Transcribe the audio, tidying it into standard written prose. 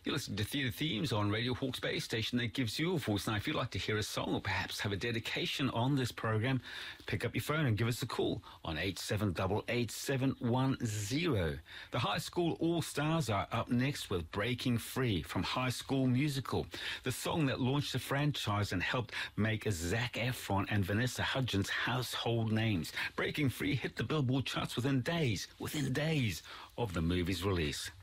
You're listening to Theatre Themes on Radio Hawke's Bay station that gives you a voice. Now, if you'd like to hear a song or perhaps have a dedication on this program, pick up your phone and give us a call on 8788 The High School All-Stars are up next with Breaking Free from High School Musical, the song that launched the franchise and helped make Zac Efron and Vanessa Hudgens household names. Breaking Free hit the Billboard charts within days of the movie's release.